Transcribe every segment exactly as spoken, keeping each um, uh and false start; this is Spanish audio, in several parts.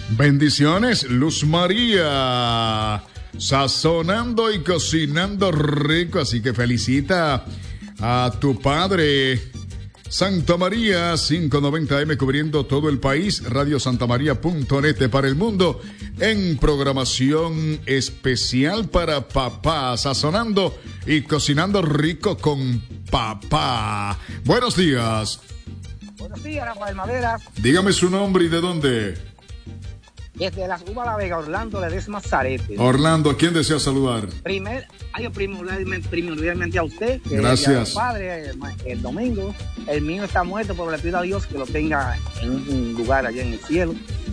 Bendiciones, Luz María, sazonando y cocinando rico, así que felicita a tu padre. Santa María, quinientos noventa eme, cubriendo todo el país, radio santa maría punto net para el mundo, en programación especial para papá, sazonando y cocinando rico con papá. Buenos días. Buenos días, Rafael Madera. Dígame su nombre y de dónde. Desde las Uvas La Vega, Orlando Ledesma Zarete. Orlando, ¿a quién desea saludar? Primer, ay, primordialmente, primordialmente a usted. Que gracias. El padre, el, el domingo. El mío está muerto, pero le pido a Dios que lo tenga en un lugar allá en el cielo.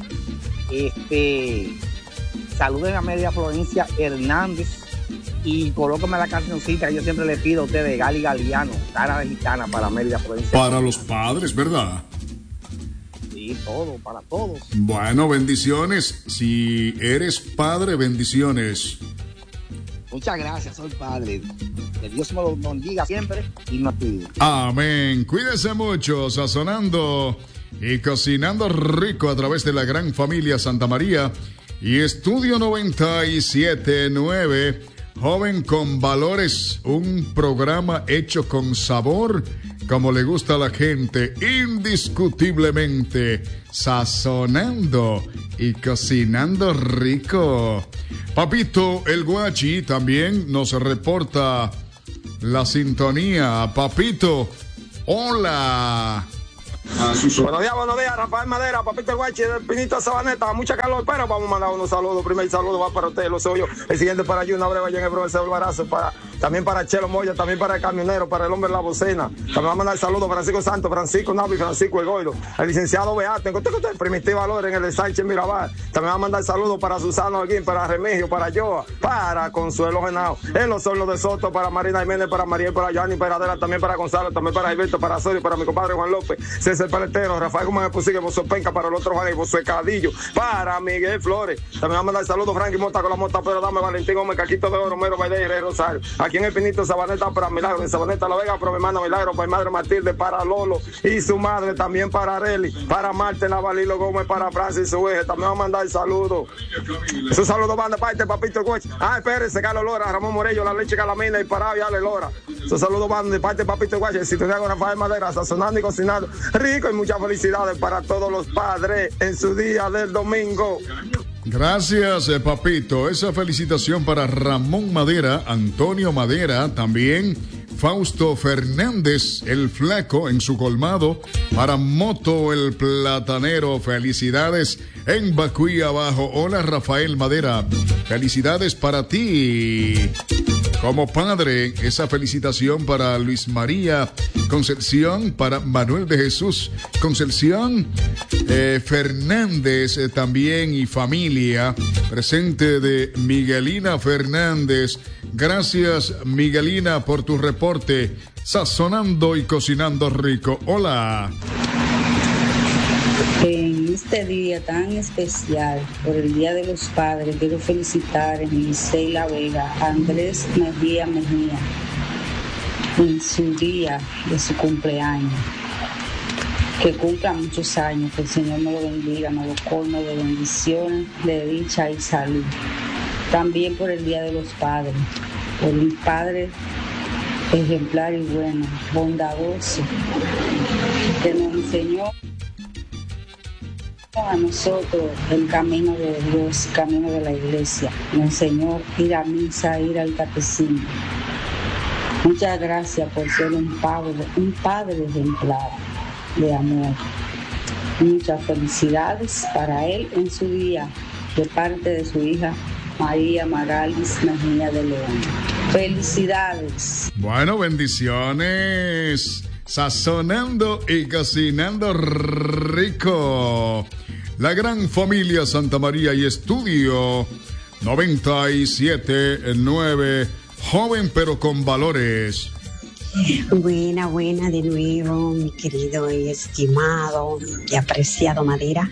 Este, saluden a Media Florencia Hernández y colócame la cancioncita que yo siempre le pido a usted de Gali Galiano, cara de gitana para Media Florencia. Para los padres, ¿verdad? Sí, todo, para todos. Bueno, bendiciones. Si eres padre, bendiciones. Muchas gracias, soy padre. Que Dios me lo bendiga siempre y nos cuide. Amén. Cuídese mucho, sazonando y cocinando rico a través de la gran familia Santa María y Estudio noventa y siete nueve. Joven con Valores, un programa hecho con sabor, como le gusta a la gente, indiscutiblemente, sazonando y cocinando rico. Papito el Guachi también nos reporta la sintonía. Papito, hola. Buenos días, buenos días, Rafael Madera, Papito el Guachi del Pinito Sabaneta, mucha calor, pero vamos a mandar unos saludos. Primer saludo va para usted, lo soy yo. El siguiente para Yuna Breva, allá en el profesor Barazo, para, también para Chelo Moya, también para el camionero, para el hombre de la bocena. También va a mandar saludos a Francisco Santos, Francisco Navi, Francisco El Goido, el licenciado Beate, en usted, usted, Primitiva Valor en el de Sánchez Mirabal. También va a mandar saludos para Susano Alguín, para Remigio, para Joa, para Consuelo Genao, en los hornos de Soto, para Marina Jiménez, para Mariel, para Yanni, para Adela, también para Gonzalo, también para Gilberto, para Sorio, para mi compadre Juan López, César Paletero, Rafael Gómez Pusigue, Bozo Penca, para el otro Juan y Bozo Cadillo, para Miguel Flores. También va a mandar saludos Frankie Mota con la mota, pero dame Valentín Gómez, Caquito de Oro, Mero Baile y Rey Rosario. Aquí en el Pinito Sabaneta para Milagro, en Sabaneta La Vega, para mi hermana Milagro, para mi madre Matilde, para Lolo y su madre, también para Areli, para Marte Navalilo Gómez, para Francis su eje. También va a mandar saludos. Esos saludos van de parte Papito el Coche. Ah, espérese, Carlos Lora, Ramón Morello, La Leche Calamina y para Ale Lora. Esos saludos van de parte Papito el Guache, si te hago Rafael Madera, sazonando y cocinando rico, y muchas felicidades para todos los padres en su día del domingo. Gracias, eh, Papito. Esa felicitación para Ramón Madera, Antonio Madera, también Fausto Fernández, el flaco en su colmado, para Moto el platanero. Felicidades en Bacuí abajo. Hola, Rafael Madera. Felicidades para ti. Como padre, esa felicitación para Luis María Concepción, para Manuel de Jesús Concepción eh, Fernández eh, también y familia, presente de Miguelina Fernández. Gracias, Miguelina, por tu reporte, sazonando y cocinando rico. Hola. En este día tan especial, por el Día de los Padres, quiero felicitar a Elisei La Vega, a Andrés Mejía Mejía, en su día de su cumpleaños. Que cumpla muchos años, que el Señor me lo bendiga, me lo colme de bendiciones, de dicha y salud. También por el Día de los Padres, por un padre ejemplar y bueno, bondadoso, que nos enseñó a nosotros el camino de Dios, el camino de la iglesia. Nos enseñó ir a misa, ir al catecismo. Muchas gracias por ser un padre, un padre ejemplar de amor. Muchas felicidades para él en su día, de parte de su hija María Magalis Mejía de León. Felicidades. Bueno, bendiciones. Sazonando y cocinando rico. La gran familia Santa María y Estudio noventa y siete nueve. Joven pero con valores. Buena, buena de nuevo, mi querido y estimado y apreciado Madera.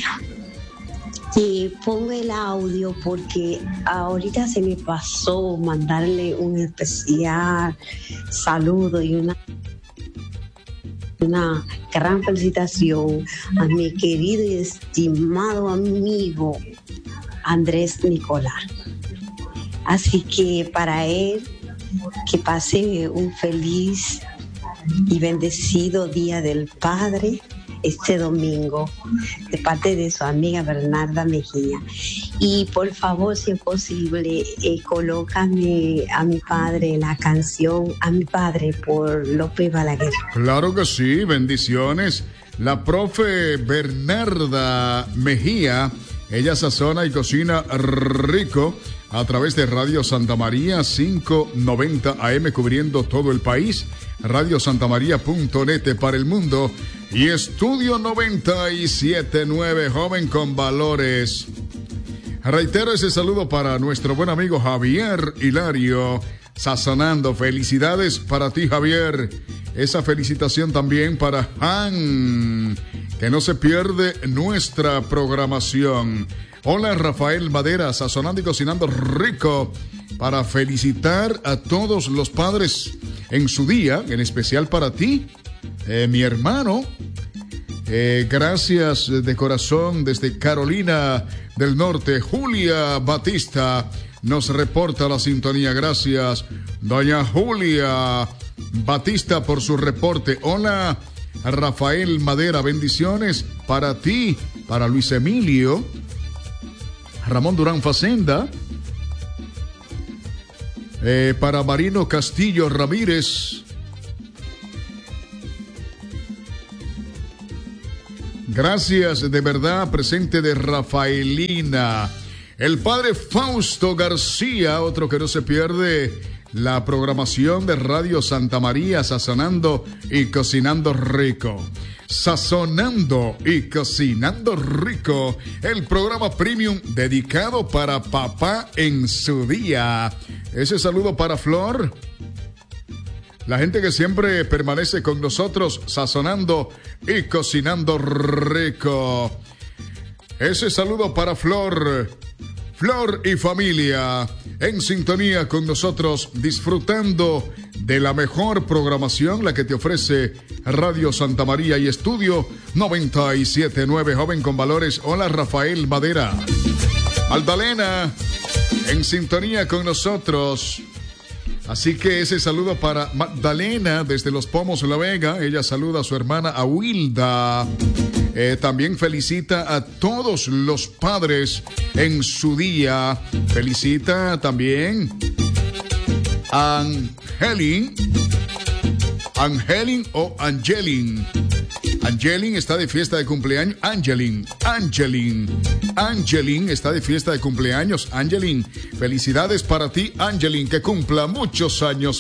Y pongo el audio porque ahorita se me pasó mandarle un especial saludo y una Una gran felicitación a mi querido y estimado amigo Andrés Nicolás. Así que para él, que pase un feliz y bendecido Día del Padre este domingo, de parte de su amiga Bernarda Mejía. Y por favor, si es posible, eh, colócame a mi padre la canción A mi padre por López Balaguer. Claro que sí, bendiciones. La profe Bernarda Mejía, ella sazona y cocina rico a través de Radio Santa María quinientos noventa A M cubriendo todo el país, radio santa maría punto net para el mundo y Estudio noventa y siete punto nueve, joven con valores. Reitero ese saludo para nuestro buen amigo Javier Hilario, sazonando. Felicidades para ti, Javier. Esa felicitación también para Han, que no se pierde nuestra programación. Hola, Rafael Madera, sazonando y cocinando rico, para felicitar a todos los padres en su día, en especial para ti, eh, mi hermano. Eh, gracias de corazón desde Carolina del Norte. Julia Batista nos reporta la sintonía. Gracias, doña Julia Batista, por su reporte. Hola, Rafael Madera, bendiciones para ti, para Luis Emilio, Ramón Durán Facenda, eh, para Marino Castillo Ramírez. Gracias de verdad, presente de Rafaelina. El padre Fausto García, otro que no se pierde la programación de Radio Santa María, sazonando y cocinando rico. Sazonando y cocinando rico, el programa premium dedicado para papá en su día. Ese saludo para Flor, la gente que siempre permanece con nosotros, sazonando y cocinando rico. Ese saludo para Flor, Flor y familia, en sintonía con nosotros, disfrutando de la mejor programación, la que te ofrece Radio Santa María y Estudio noventa y siete punto nueve, joven con valores. Hola, Rafael Madera. Aldalena, en sintonía con nosotros. Así que ese saludo para Magdalena desde Los Pomos, La Vega. Ella saluda a su hermana Awilda. Eh, también felicita a todos los padres en su día. Felicita también a Angelin. Angelin o Angelin. Angelin está de fiesta de cumpleaños. Angelin, Angelin, Angelin está de fiesta de cumpleaños. Angelin, felicidades para ti, Angelin, que cumpla muchos años